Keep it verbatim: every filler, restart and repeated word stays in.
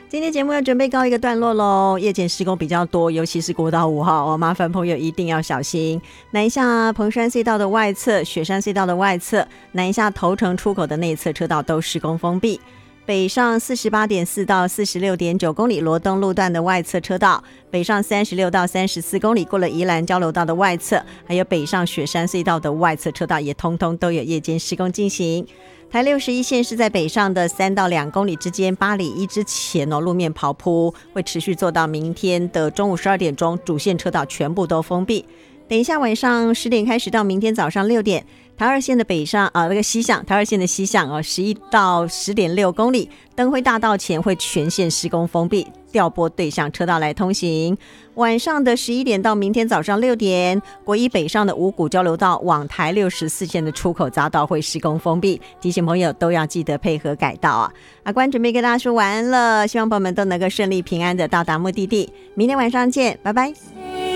今天节目要准备告一个段落咯，夜间施工比较多，尤其是国道五号哦，麻烦朋友一定要小心。南下彭山隧道的外侧、雪山隧道的外侧、南下头城出口的内侧车道都施工封闭。北上 四十八点四 到 四十六点九 公里罗东路段的外侧车道，北上三十六到三十四公里过了宜兰交流道的外侧，还有北上雪山隧道的外侧车道也通通都有夜间施工进行。台六十一线是在北上的三到两公里之间，八里一之前哦，路面刨铺会持续做到明天的中午十二点钟，主线车道全部都封闭。等一下晚上十点开始到明天早上六点，台二线的北上啊、呃，那个西向台二线的西向哦，十一到十点六公里，灯辉大道前会全线施工封闭，调拨对向车道来通行。晚上的十一点到明天早上六点，国一北上的五股交流道往台六十四线的出口匝道会施工封闭，提醒朋友都要记得配合改道啊。阿关准备跟大家说完了，希望朋友们都能够顺利平安的到达目的地，明天晚上见，拜拜。